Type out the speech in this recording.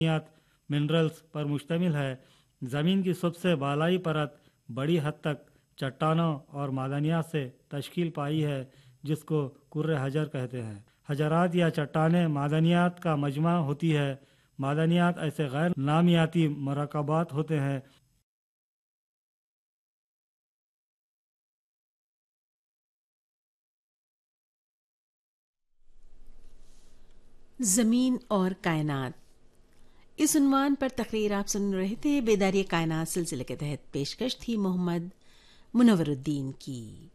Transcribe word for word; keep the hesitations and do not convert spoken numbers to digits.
मादनियात minerals पर मुश्तमिल है। ज़मीन की सबसे बालाई परत बड़ी हद तक चट्टानों और मादनियात से तश्कील पाई है, जिसको कुर्रे हजर कहते हैं। हजरात या चट्टानें मादनियात का मजमा होती है। मादनियात ऐसे गैर नामियाती मरकबात होते हैं ज़मीन और कायनात, इस उन्वान पर तकरीर आप सुन रहे थे। बेदारी कायनात सिलसिले के तहत पेशकश थी मोहम्मद मुनव्वरुद्दीन की।